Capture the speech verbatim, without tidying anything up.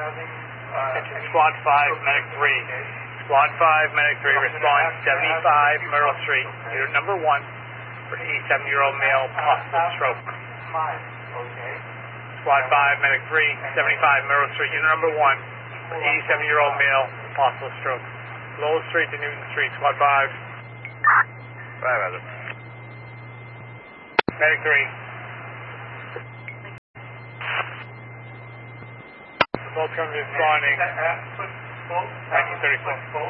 Attention Squad five, Medic three. Squad five, Medic three, respond seventy-five Myrtle Street. Unit number one for eighty-seven-year-old male, possible stroke. Squad five, Medic three, seventy-five Myrtle Street. Unit number one for eighty-seven-year-old male, possible stroke. Lowell Street to Newton Street, Squad five. Five other. Medic three. Both companies responding. nineteen thirty-four.